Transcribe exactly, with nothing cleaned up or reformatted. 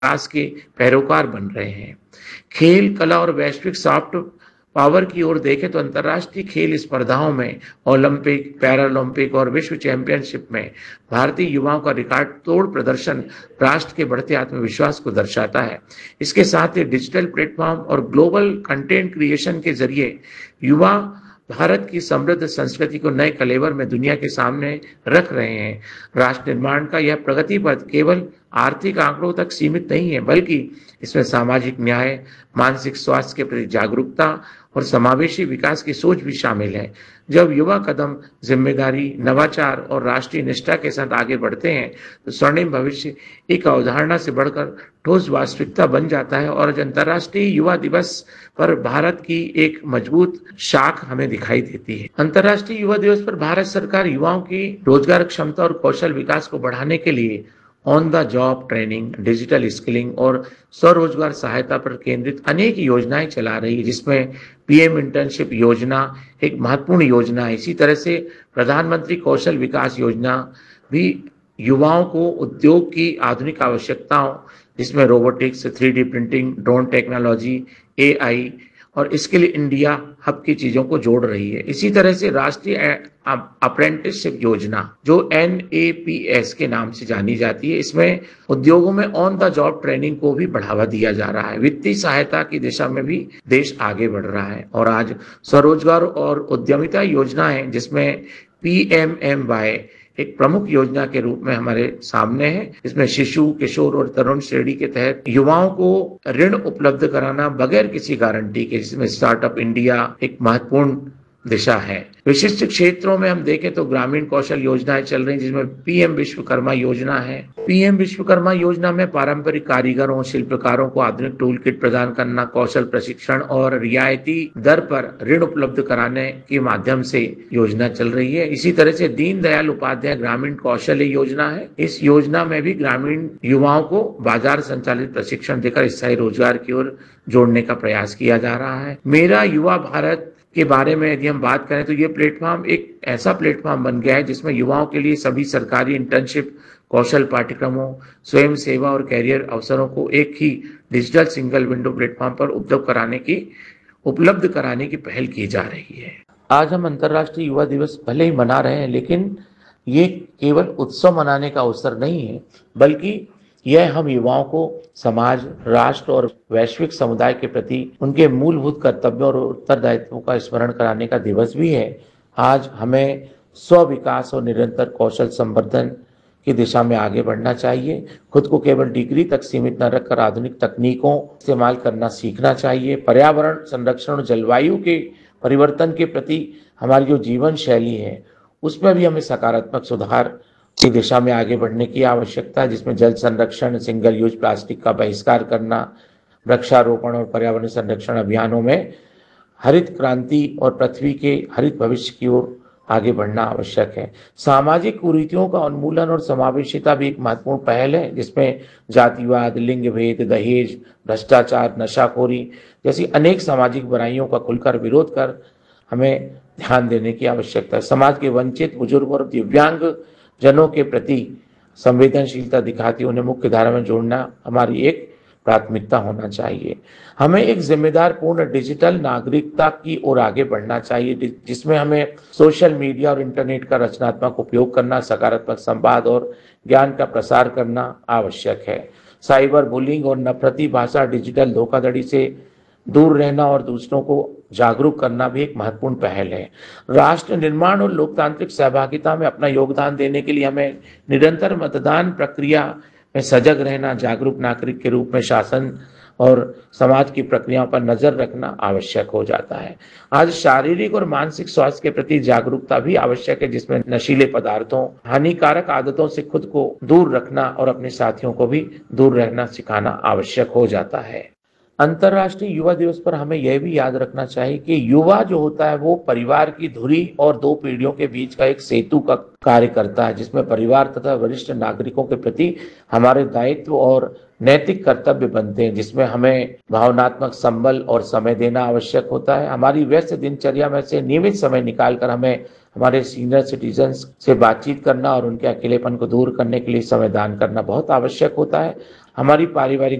विकास के पैरोकार बन रहे हैं। खेल, कला और वैश्विक सॉफ्ट पावर की ओर देखें तो अंतर्राष्ट्रीय खेल स्पर्धाओं में ओलंपिक, पैरालंपिक और विश्व चैंपियनशिप में भारतीय युवाओं का रिकॉर्ड तोड़ प्रदर्शन राष्ट्र के बढ़ते आत्मविश्वास को दर्शाता है। इसके साथ ही डिजिटल प्लेटफॉर्म और ग्लोबल कंटेंट क्रिएशन के जरिए युवा भारत की समृद्ध संस्कृति को नए कलेवर में दुनिया के सामने रख रहे हैं। राष्ट्र निर्माण का यह प्रगति पथ केवल आर्थिक आंकड़ों तक सीमित नहीं है, बल्कि इसमें सामाजिक न्याय, मानसिक स्वास्थ्य के प्रति जागरूकता और समावेशी विकास की सोच भी शामिल है। जब युवा कदम जिम्मेदारी, नवाचार और राष्ट्रीय निष्ठा के साथ आगे बढ़ते हैं तो स्वर्णिम भविष्य एक अवधारणा से बढ़कर ठोस वास्तविकता बन जाता है और आज अंतर्राष्ट्रीय युवा दिवस पर भारत की एक मजबूत शाख हमें दिखाई देती है। अंतर्राष्ट्रीय युवा दिवस पर भारत सरकार युवाओं की रोजगार क्षमता और कौशल विकास को बढ़ाने के लिए on the job training, digital skilling और स्वरोजगार सहायता पर केंद्रित अनेक योजनाएं चला रही है, जिसमें पीएम इंटर्नशिप योजना एक महत्वपूर्ण योजना है। इसी तरह से प्रधानमंत्री कौशल विकास योजना भी युवाओं को उद्योग की आधुनिक आवश्यकताओं, जिसमें robotics, three D printing, drone technology, AI और स्किल इंडिया हब की चीजों को जोड़ रही है। इसी तरह से राष्ट्रीय अप्रेंटिसशिप योजना, जो एन ए पी एस के नाम से जानी जाती है, इसमें उद्योगों में ऑन द जॉब ट्रेनिंग को भी बढ़ावा दिया जा रहा है। वित्तीय सहायता की दिशा में भी देश आगे बढ़ रहा है और आज स्वरोजगार और उद्यमिता योजना है, जिसमें पी एम एम वाई एक प्रमुख योजना के रूप में हमारे सामने है। इसमें शिशु, किशोर और तरुण श्रेणी के तहत युवाओं को ऋण उपलब्ध कराना बगैर किसी गारंटी के, जिसमें स्टार्टअप इंडिया एक महत्वपूर्ण दिशा है। विशिष्ट क्षेत्रों में हम देखें तो ग्रामीण कौशल योजनाएं चल रही हैं, जिसमें पीएम विश्वकर्मा योजना है। पीएम विश्वकर्मा योजना में पारंपरिक कारीगरों, शिल्पकारों को आधुनिक टूल किट प्रदान करना, कौशल प्रशिक्षण और रियायती दर पर ऋण उपलब्ध कराने के माध्यम से योजना चल रही है। इसी तरह से दीनदयाल उपाध्याय ग्रामीण कौशल्य योजना है। इस योजना में भी ग्रामीण युवाओं को बाजार संचालित प्रशिक्षण देकर स्थायी रोजगार की ओर जोड़ने का प्रयास किया जा रहा है। मेरा युवा भारत के बारे में यदि हम बात करें तो ये प्लेटफॉर्म एक ऐसा प्लेटफॉर्म बन गया है जिसमें युवाओं के लिए सभी सरकारी इंटर्नशिप, कौशल पाठ्यक्रमों, स्वयं सेवा और कैरियर अवसरों को एक ही डिजिटल सिंगल विंडो प्लेटफॉर्म पर उपलब्ध कराने की उपलब्ध कराने की पहल की जा रही है। आज हम अंतर्राष्ट्रीय युवा दिवस भले ही मना रहे हैं, लेकिन ये केवल उत्सव मनाने का अवसर नहीं है, बल्कि यह हम युवाओं को समाज, राष्ट्र और वैश्विक समुदाय के प्रति उनके मूलभूत कर्तव्यों और उत्तरदायित्वों का स्मरण कराने का दिवस भी है। आज हमें स्व विकास और निरंतर कौशल संवर्धन की दिशा में आगे बढ़ना चाहिए। खुद को केवल डिग्री तक सीमित न रखकर आधुनिक तकनीकों इस्तेमाल करना सीखना चाहिए। पर्यावरण संरक्षण और जलवायु के परिवर्तन के प्रति हमारी जो जीवन शैली है, उसमें भी हमें सकारात्मक सुधार की दिशा में आगे बढ़ने की आवश्यकता है, जिसमें जल संरक्षण, सिंगल यूज प्लास्टिक का बहिष्कार करना, वृक्षारोपण और पर्यावरण संरक्षण अभियानों में हरित क्रांति और पृथ्वी के हरित भविष्य की ओर आगे बढ़ना आवश्यक है। सामाजिक कुरीतियों का उन्मूलन और समावेशिता भी एक महत्वपूर्ण पहल है, जिसमें जातिवाद, लिंग भेद, दहेज, भ्रष्टाचार, नशाखोरी जैसी अनेक सामाजिक बुराइयों का खुलकर विरोध कर हमें ध्यान देने की आवश्यकता है। समाज के वंचित, बुजुर्ग और दिव्यांग जनों के प्रति संवेदनशीलता दिखाती उन्हें मुख्य धारा में जोड़ना हमारी एक प्राथमिकता होना चाहिए। हमें एक जिम्मेदार पूर्ण डिजिटल नागरिकता की ओर आगे बढ़ना चाहिए, जिसमें हमें सोशल मीडिया और इंटरनेट का रचनात्मक उपयोग करना, सकारात्मक संवाद और ज्ञान का प्रसार करना आवश्यक है। साइबर बुलिंग और नफरती भाषा, डिजिटल धोखाधड़ी से दूर रहना और दूसरों को जागरूक करना भी एक महत्वपूर्ण पहल है। राष्ट्र निर्माण और लोकतांत्रिक सहभागिता में अपना योगदान देने के लिए हमें निरंतर मतदान प्रक्रिया में सजग रहना, जागरूक नागरिक के रूप में शासन और समाज की प्रक्रियाओं पर नजर रखना आवश्यक हो जाता है। आज शारीरिक और मानसिक स्वास्थ्य के प्रति जागरूकता भी आवश्यक है, जिसमें नशीले पदार्थों, हानिकारक आदतों से खुद को दूर रखना और अपने साथियों को भी दूर रहना सिखाना आवश्यक हो जाता है। अंतर्राष्ट्रीय युवा दिवस पर हमें यह भी याद रखना चाहिए कि युवा जो होता है वो परिवार की धुरी और दो पीढ़ियों के बीच का एक सेतु का कार्य करता है, जिसमें परिवार तथा वरिष्ठ नागरिकों के प्रति हमारे दायित्व और नैतिक कर्तव्य बनते हैं, जिसमें हमें भावनात्मक संबल और समय देना आवश्यक होता है। हमारी व्यस्त दिनचर्या में से नियमित समय निकालकर हमें हमारे सीनियर सिटीजन्स से बातचीत करना और उनके अकेलेपन को दूर करने के लिए समय दान करना बहुत आवश्यक होता है। हमारी पारिवारिक